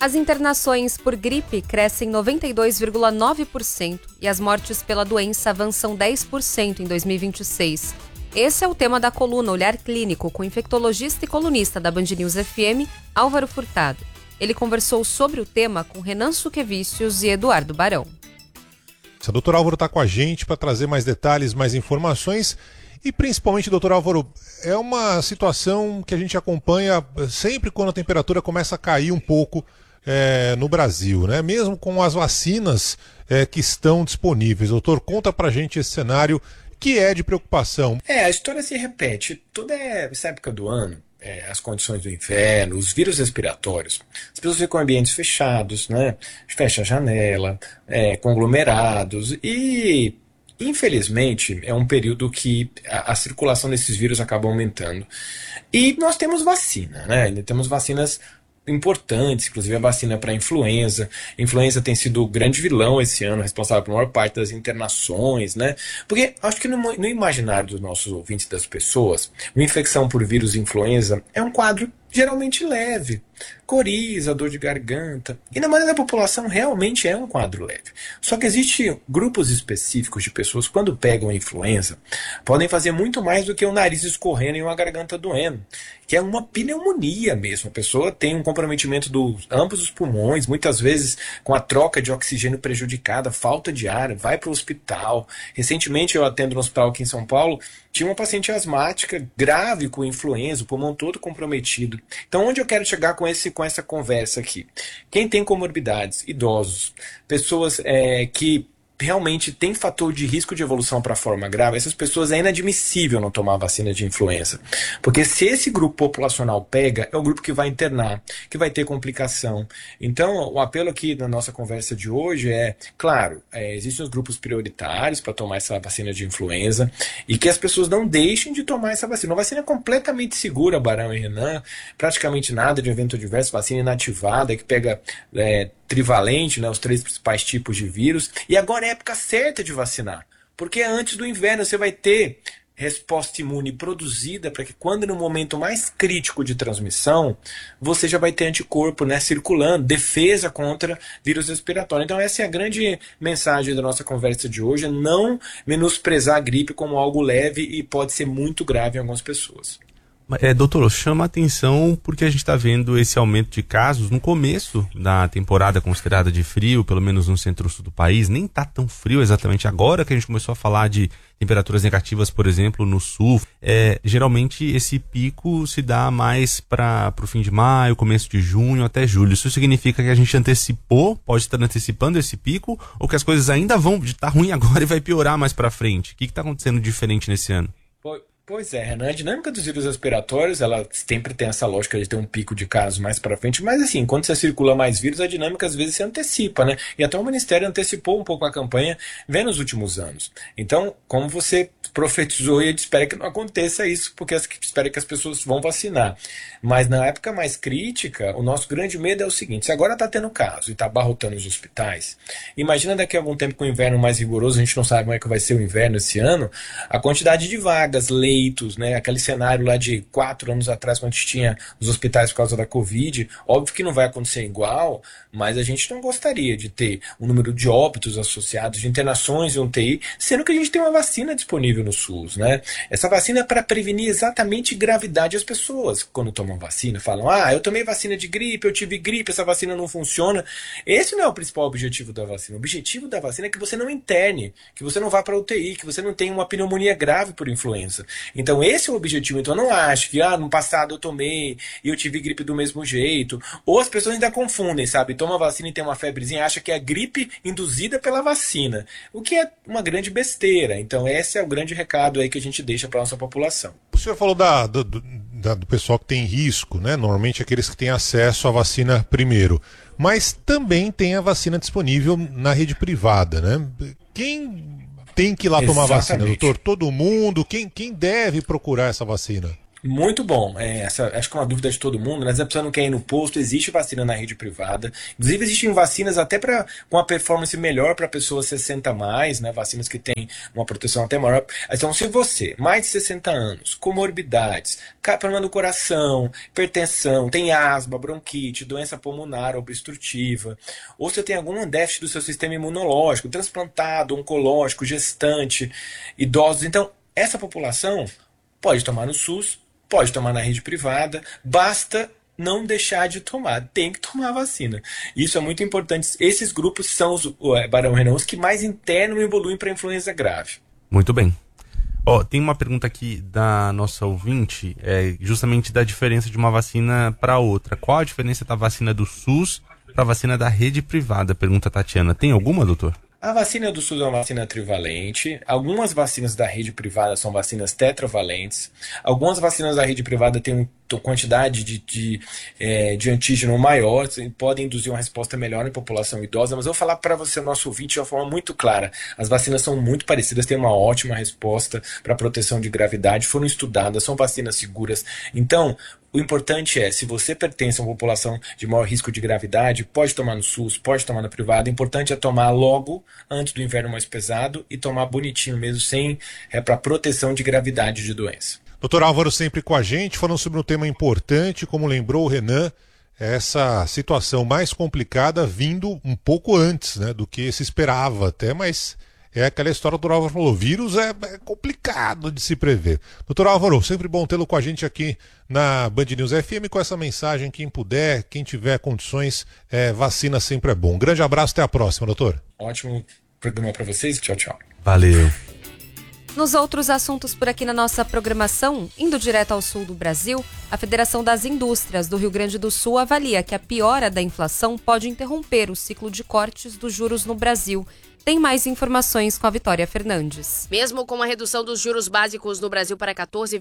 As internações por gripe crescem 92,9% e as mortes pela doença avançam 10% em 2026. Esse é o tema da coluna Olhar Clínico com o infectologista e colunista da Band News FM, Álvaro Furtado. Ele conversou sobre o tema com Renan Suquevicius e Eduardo Barão. O doutor Álvaro está com a gente para trazer mais detalhes, mais informações e principalmente, doutor Álvaro, é uma situação que a gente acompanha sempre quando a temperatura começa a cair um pouco no Brasil, né? Mesmo com as vacinas que estão disponíveis. Doutor, conta pra gente esse cenário que é de preocupação. A história se repete toda essa época do ano. As condições do inverno, os vírus respiratórios, as pessoas ficam em ambientes fechados, né? Fecha a janela, conglomerados e, infelizmente, é um período que a circulação desses vírus acaba aumentando. E nós temos vacina, né? Ainda temos vacinas importantes, inclusive a vacina para influenza. A influenza tem sido o grande vilão esse ano, responsável pela maior parte das internações, né? Porque acho que no imaginário dos nossos ouvintes, das pessoas, uma infecção por vírus influenza é um quadro geralmente leve, coriza, dor de garganta, e na maioria da população realmente é um quadro leve. Só que existem grupos específicos de pessoas que, quando pegam a influenza, podem fazer muito mais do que o nariz escorrendo e uma garganta doendo, que é uma pneumonia mesmo. A pessoa tem um comprometimento dos ambos os pulmões, muitas vezes com a troca de oxigênio prejudicada, falta de ar, vai para o hospital. Recentemente eu atendo no hospital aqui em São Paulo, tinha uma paciente asmática grave com influenza, o pulmão todo comprometido. Então, onde eu quero chegar com essa conversa aqui? Quem tem comorbidades, idosos, pessoas que realmente tem fator de risco de evolução para a forma grave, essas pessoas é inadmissível não tomar vacina de influenza. Porque se esse grupo populacional pega, é o grupo que vai internar, que vai ter complicação. Então, o apelo aqui na nossa conversa de hoje claro, existem os grupos prioritários para tomar essa vacina de influenza e que as pessoas não deixem de tomar essa vacina. Uma vacina é completamente segura, Barão e Renan, praticamente nada de evento adverso, vacina inativada que pega trivalente, né, os 3 principais tipos de vírus, e agora é a época certa de vacinar, porque antes do inverno você vai ter resposta imune produzida para que quando no momento mais crítico de transmissão, você já vai ter anticorpo, né, circulando, defesa contra vírus respiratório. Então essa é a grande mensagem da nossa conversa de hoje, não menosprezar a gripe como algo leve e pode ser muito grave em algumas pessoas. Doutor, chama a atenção porque a gente está vendo esse aumento de casos no começo da temporada considerada de frio, pelo menos no centro-sul do país. Nem está tão frio exatamente agora que a gente começou a falar de temperaturas negativas, por exemplo, no sul. Geralmente esse pico se dá mais para o fim de maio, começo de junho até julho. Isso significa que a gente antecipou, pode estar antecipando esse pico, ou que as coisas ainda vão estar ruim agora e vai piorar mais para frente? O que está acontecendo diferente nesse ano? Pois é, Renan, a dinâmica dos vírus respiratórios, ela sempre tem essa lógica de ter um pico de casos mais para frente, mas assim, quando você circula mais vírus, a dinâmica às vezes se antecipa, né? E até o Ministério antecipou um pouco a campanha, vendo nos últimos anos. Então, como você profetizou, e a gente espera que não aconteça isso, porque espera que as pessoas vão vacinar. Mas na época mais crítica, o nosso grande medo é o seguinte: se agora está tendo caso e está abarrotando os hospitais, imagina daqui a algum tempo com o inverno mais rigoroso, a gente não sabe como é que vai ser o inverno esse ano, a quantidade de vagas, leitos, né? Aquele cenário lá de 4 anos atrás, quando a gente tinha os hospitais por causa da Covid, óbvio que não vai acontecer igual, mas a gente não gostaria de ter um número de óbitos associados, de internações em UTI, sendo que a gente tem uma vacina disponível no SUS, né? Essa vacina é para prevenir exatamente gravidade. As pessoas, quando tomam vacina, falam: eu tomei vacina de gripe, eu tive gripe, essa vacina não funciona. Esse não é o principal objetivo da vacina. O objetivo da vacina é que você não interne, que você não vá para UTI, que você não tenha uma pneumonia grave por influenza. Então esse é o objetivo. Então não acho que no passado eu tomei e eu tive gripe do mesmo jeito. Ou as pessoas ainda confundem, sabe? Toma vacina e tem uma febrezinha, acha que é gripe induzida pela vacina, o que é uma grande besteira. Então esse é o grande recado aí que a gente deixa para a nossa população. O senhor falou do pessoal que tem risco, né? Normalmente aqueles que têm acesso à vacina primeiro, mas também tem a vacina disponível na rede privada, né? Quem tem que ir lá tomar vacina, doutor? Todo mundo? Quem deve procurar essa vacina? Muito bom. Acho que é uma dúvida de todo mundo, mas a pessoa não quer ir no posto, existe vacina na rede privada. Inclusive, existem vacinas até com uma performance melhor para pessoas 60 a mais, né? Vacinas que têm uma proteção até maior. Então, se você, mais de 60 anos, comorbidades, problema do coração, hipertensão, tem asma, bronquite, doença pulmonar obstrutiva, ou você tem algum déficit do seu sistema imunológico, transplantado, oncológico, gestante, idosos, então, essa população pode tomar no SUS, pode tomar na rede privada, basta não deixar de tomar, tem que tomar a vacina. Isso é muito importante. Esses grupos são Barão Renan, os que mais internam e evoluem para influenza grave. Muito bem. Tem uma pergunta aqui da nossa ouvinte, justamente da diferença de uma vacina para outra. Qual a diferença da vacina do SUS para a vacina da rede privada? Pergunta a Tatiana. Tem alguma, doutor? A vacina do SUS é uma vacina trivalente. Algumas vacinas da rede privada são vacinas tetravalentes. Algumas vacinas da rede privada têm uma quantidade de antígeno maior, podem induzir uma resposta melhor em população idosa, mas eu vou falar para você, nosso ouvinte, de uma forma muito clara. As vacinas são muito parecidas, têm uma ótima resposta para proteção de gravidade, foram estudadas, são vacinas seguras. Então, o importante é, se você pertence a uma população de maior risco de gravidade, pode tomar no SUS, pode tomar na privada. O importante é tomar logo, antes do inverno mais pesado, e tomar bonitinho mesmo, para proteção de gravidade de doença. Doutor Álvaro sempre com a gente, falando sobre um tema importante, como lembrou o Renan, essa situação mais complicada vindo um pouco antes, né, do que se esperava até, mas é aquela história do Álvaro falou, vírus é complicado de se prever. Doutor Álvaro, sempre bom tê-lo com a gente aqui na Band News FM com essa mensagem, quem puder, quem tiver condições, vacina sempre é bom. Um grande abraço, até a próxima, doutor. Ótimo programa para vocês, tchau, tchau. Valeu. Nos outros assuntos por aqui na nossa programação, indo direto ao sul do Brasil, a Federação das Indústrias do Rio Grande do Sul avalia que a piora da inflação pode interromper o ciclo de cortes dos juros no Brasil. Tem mais informações com a Vitória Fernandes. Mesmo com a redução dos juros básicos no Brasil para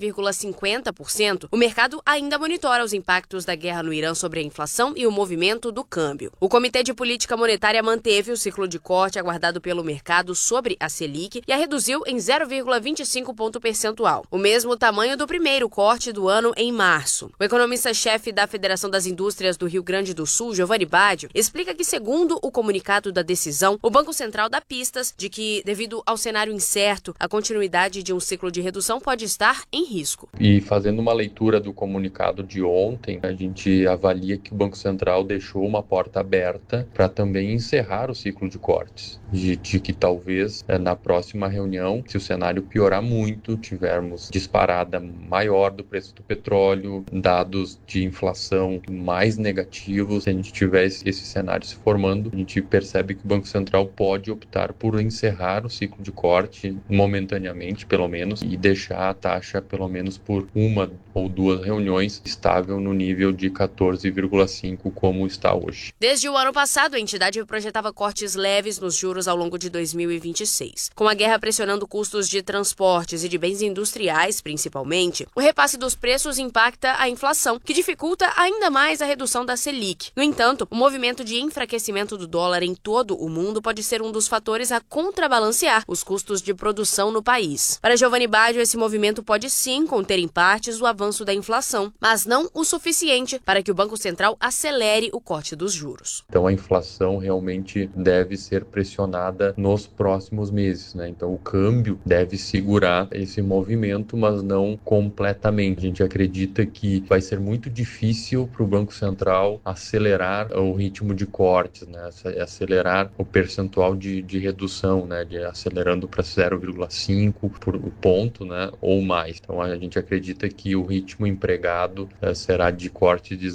14,50%, o mercado ainda monitora os impactos da guerra no Irã sobre a inflação e o movimento do câmbio. O Comitê de Política Monetária manteve o ciclo de corte aguardado pelo mercado sobre a Selic e a reduziu em 0,25 ponto percentual, o mesmo tamanho do primeiro corte do ano em março. O economista-chefe da Federação das Indústrias do Rio Grande do Sul, Giovanni Baggio, explica que, segundo o comunicado da decisão, o Banco Central dá pistas de que, devido ao cenário incerto, a continuidade de um ciclo de redução pode estar em risco. E fazendo uma leitura do comunicado de ontem, a gente avalia que o Banco Central deixou uma porta aberta para também encerrar o ciclo de cortes. De que talvez na próxima reunião, se o cenário piorar muito, tivermos disparada maior do preço do petróleo, dados de inflação mais negativos, se a gente tiver esse cenário se formando, a gente percebe que o Banco Central pode optar por encerrar o ciclo de corte momentaneamente, pelo menos, e deixar a taxa, pelo menos por uma ou duas reuniões, estável no nível de 14,5 como está hoje. Desde o ano passado, a entidade projetava cortes leves nos juros ao longo de 2026. Com a guerra pressionando custos de transportes e de bens industriais, principalmente, o repasse dos preços impacta a inflação, que dificulta ainda mais a redução da Selic. No entanto, o movimento de enfraquecimento do dólar em todo o mundo pode ser um dos fatores a contrabalancear os custos de produção no país. Para Giovanni Baggio, esse movimento pode sim conter em partes o avanço da inflação, mas não o suficiente para que o Banco Central acelere o corte dos juros. Então a inflação realmente deve ser pressionada nos próximos meses, né? Então o câmbio deve segurar esse movimento, mas não completamente. A gente acredita que vai ser muito difícil para o Banco Central acelerar o ritmo de cortes, né? Acelerar o percentual de redução, né? Acelerando para 0,5 por ponto, né? Ou mais. Então a gente acredita que o ritmo empregado será de corte de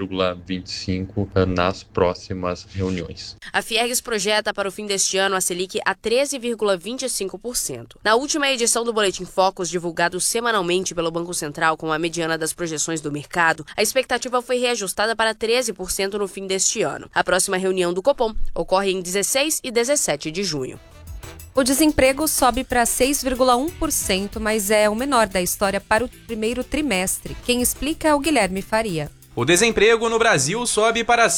0,25 nas próximas reuniões. A Fiergs projeta para o fim deste ano a Selic a 13,25%. Na última edição do Boletim Focus, divulgado semanalmente pelo Banco Central com a mediana das projeções do mercado, a expectativa foi reajustada para 13% no fim deste ano. A próxima reunião do Copom ocorre em 16 e 17 de junho. O desemprego sobe para 6,1%, mas é o menor da história para o primeiro trimestre. Quem explica é o Guilherme Faria. O desemprego no Brasil sobe para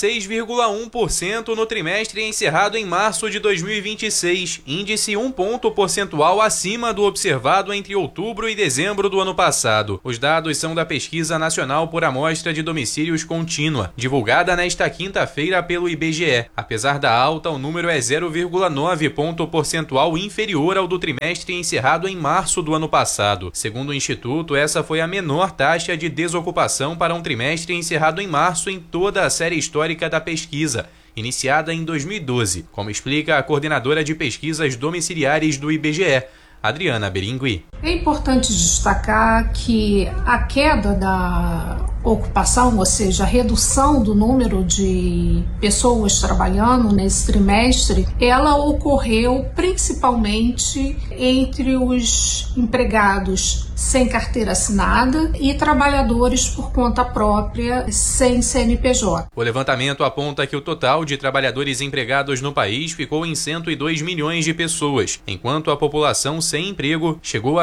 6,1% no trimestre encerrado em março de 2026, índice 1 ponto percentual acima do observado entre outubro e dezembro do ano passado. Os dados são da Pesquisa Nacional por Amostra de Domicílios Contínua, divulgada nesta quinta-feira pelo IBGE. Apesar da alta, o número é 0,9 ponto percentual inferior ao do trimestre encerrado em março do ano passado. Segundo o Instituto, essa foi a menor taxa de desocupação para um trimestre encerrado em março em toda a série histórica da pesquisa, iniciada em 2012, como explica a coordenadora de pesquisas domiciliares do IBGE, Adriana Berengui. É importante destacar que a queda da ocupação, ou seja, a redução do número de pessoas trabalhando nesse trimestre, ela ocorreu principalmente entre os empregados sem carteira assinada e trabalhadores por conta própria sem CNPJ. O levantamento aponta que o total de trabalhadores empregados no país ficou em 102 milhões de pessoas, enquanto a população sem emprego chegou a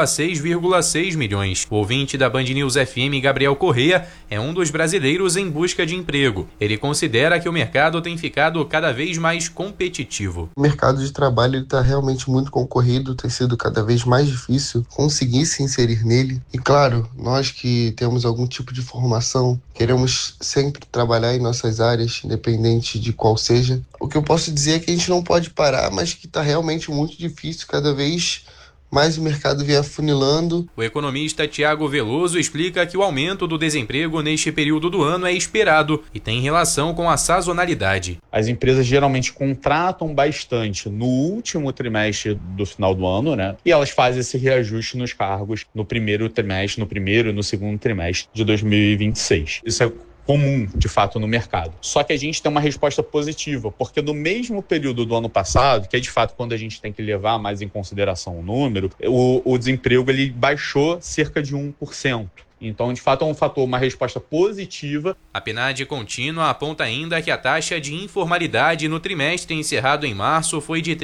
6,6 milhões. O ouvinte da Band News FM, Gabriel Corrêa, é um dos brasileiros em busca de emprego. Ele considera que o mercado tem ficado cada vez mais competitivo. O mercado de trabalho está realmente muito concorrido, tem sido cada vez mais difícil conseguir se inserir nele. E claro, nós que temos algum tipo de formação, queremos sempre trabalhar em nossas áreas, independente de qual seja. O que eu posso dizer é que a gente não pode parar, mas que está realmente muito difícil, cada vez mais o mercado vem afunilando. O economista Tiago Veloso explica que o aumento do desemprego neste período do ano é esperado e tem relação com a sazonalidade. As empresas geralmente contratam bastante no último trimestre do final do ano, né? E elas fazem esse reajuste nos cargos no primeiro trimestre, no primeiro e no segundo trimestre de 2026. Isso é comum, de fato, no mercado. Só que a gente tem uma resposta positiva, porque no mesmo período do ano passado, que é de fato quando a gente tem que levar mais em consideração o número, o desemprego ele baixou cerca de 1%. Então, de fato, é um fator, uma resposta positiva. A PNAD contínua aponta ainda que a taxa de informalidade no trimestre encerrado em março foi de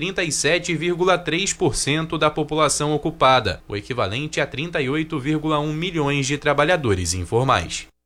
37,3% da população ocupada, o equivalente a 38,1 milhões de trabalhadores informais.